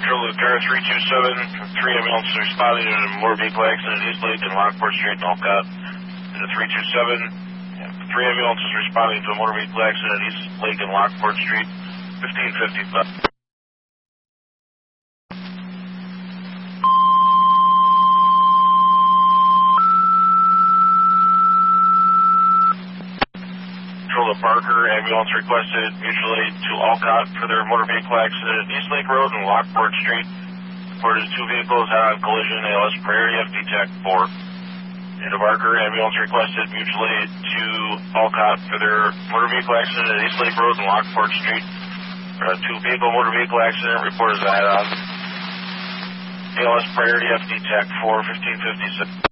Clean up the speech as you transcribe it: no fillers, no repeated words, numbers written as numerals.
Lieutenant 327, 3 ambulances responding to a motor vehicle accident at East Lake and Lockport Street in Olcott. To 327, 3 ambulances responding to a motor vehicle accident at East Lake and Lockport Street, 1555. Parker, ambulance requested mutual aid to Olcott for their motor vehicle accident at East Lake Road and Lockport Street. Reported 2 vehicles had on collision, ALS priority FD-TAC 4. And Parker, ambulance requested mutual aid to Olcott for their motor vehicle accident at East Lake Road and Lockport Street. 2 vehicle motor vehicle accident reported that on ALS priority FD-TAC 4, 1556.